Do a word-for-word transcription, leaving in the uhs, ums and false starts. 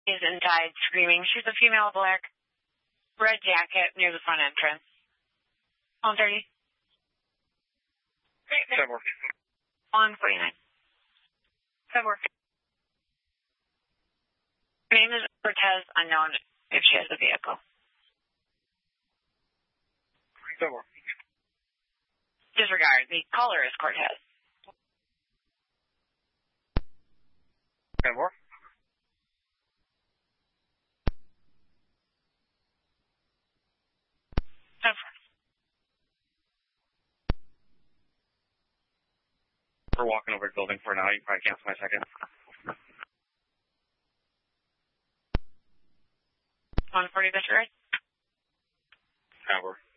is and died screaming. She's a female black, red jacket near the front entrance. one thirty. That work. one forty-nine. That work. Her name is Cortez, unknown if she has a vehicle. That work. Disregard. The caller is Cortez. That work. We're walking over the building for now. You can probably cancel my second. one forty, disregard. That work.